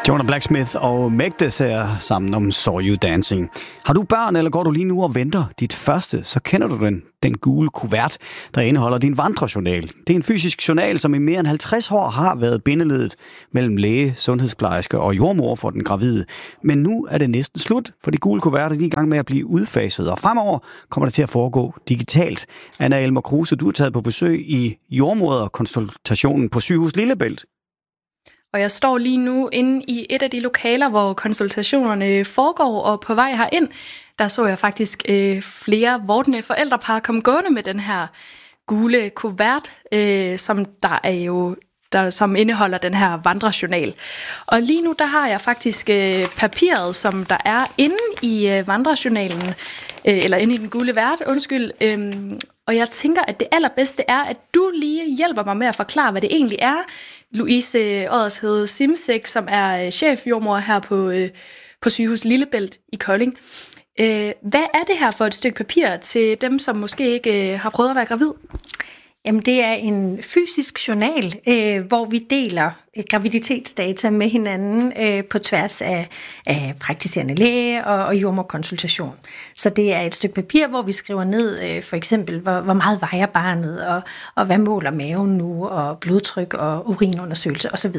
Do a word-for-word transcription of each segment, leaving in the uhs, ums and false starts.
Jonah Blacksmith og Magdes er sammen om Saw You Dancing. Har du børn, eller går du lige nu og venter dit første, så kender du den, den gule kuvert, der indeholder din vandrejournal. Det er en fysisk journal, som i mere end halvtreds år har været bindeledet mellem læge, sundhedsplejerske og jordmor for den gravide. Men nu er det næsten slut, for de gule kuverter er i gang med at blive udfaset, og fremover kommer det til at foregå digitalt. Anna Elmer Kruse, du er taget på besøg i jordmoderkonsultationen på Sygehus Lillebælt. Og jeg står lige nu inde i et af de lokaler, hvor konsultationerne foregår, og på vej herind, der så jeg faktisk øh, flere vordende forældrepar komme gående med den her gule kuvert, øh, som der er jo der, som indeholder den her vandrejournal. Og lige nu, der har jeg faktisk øh, papiret, som der er inde i øh, vandrejournalen, øh, eller inde i den gule vært, undskyld. Øh, og jeg tænker, at det allerbedste er, at du lige hjælper mig med at forklare, hvad det egentlig er. Louise Oddershed Simsek, som er chefjordmor her på, øh, på Sygehus Lillebælt i Kolding. Øh, hvad er det her for et stykke papir til dem, som måske ikke øh, har prøvet at være gravid? Jamen, det er en fysisk journal, øh, hvor vi deler øh, graviditetsdata med hinanden øh, på tværs af, af praktiserende læge og, og jordmorkonsultation. Så det er et stykke papir, hvor vi skriver ned øh, for eksempel, hvor, hvor meget vejer barnet, og, og hvad måler maven nu, og blodtryk og urinundersøgelse osv.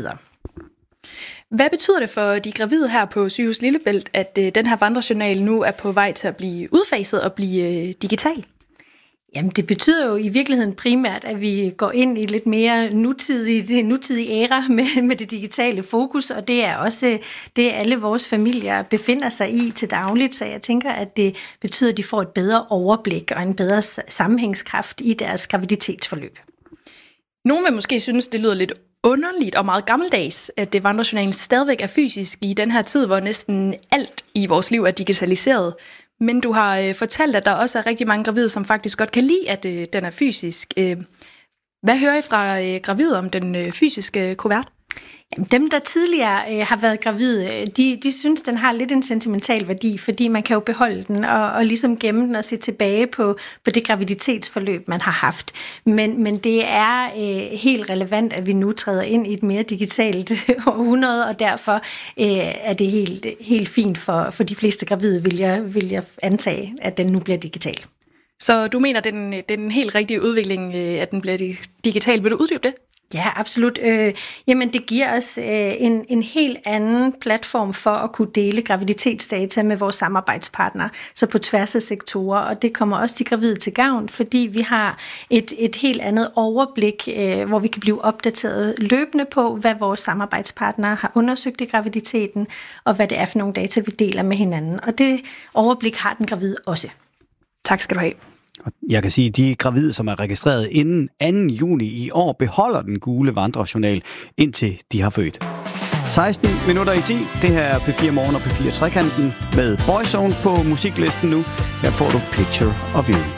Hvad betyder det for de gravide her på Sygehus Lillebælt, at øh, den her vandrejournal nu er på vej til at blive udfaset og blive øh, digital? Jamen, det betyder jo i virkeligheden primært, at vi går ind i lidt mere nutidig, nutidig æra med, med det digitale fokus, og det er også det, alle vores familier befinder sig i til dagligt, så jeg tænker, at det betyder, at de får et bedre overblik og en bedre sammenhængskraft i deres graviditetsforløb. Nogle vil måske synes, det lyder lidt underligt og meget gammeldags, at det vandrejournalen stadigvæk er fysisk i den her tid, hvor næsten alt i vores liv er digitaliseret. Men du har øh, fortalt, at der også er rigtig mange gravide, som faktisk godt kan lide, at øh, den er fysisk. Øh, hvad hører I fra øh, gravide om den øh, fysiske kuvert? Jamen, dem, der tidligere øh, har været gravide, de, de synes, den har lidt en sentimental værdi, fordi man kan jo beholde den og, og ligesom gemme den og se tilbage på, på det graviditetsforløb, man har haft. Men, men det er øh, helt relevant, at vi nu træder ind i et mere digitalt århundrede, og derfor øh, er det helt, helt fint for, for de fleste gravide, vil jeg, vil jeg antage, at den nu bliver digital. Så du mener, det er den, det er den helt rigtige udvikling, at den bliver digital. Vil du uddybe det? Ja, absolut. Øh, jamen, det giver os øh, en, en helt anden platform for at kunne dele graviditetsdata med vores samarbejdspartnere, så på tværs af sektorer, og det kommer også de gravide til gavn, fordi vi har et, et helt andet overblik, øh, hvor vi kan blive opdateret løbende på, hvad vores samarbejdspartnere har undersøgt i graviditeten, og hvad det er for nogle data, vi deler med hinanden. Og det overblik har den gravide også. Tak skal du have. Jeg kan sige, at de gravide, som er registreret inden anden juni i år, beholder den gule vandrejournal, indtil de har født. seksten minutter i ti. Det her er P fire Morgen og P fire Trekanten med Boyzone på musiklisten nu. Her får du Picture of You.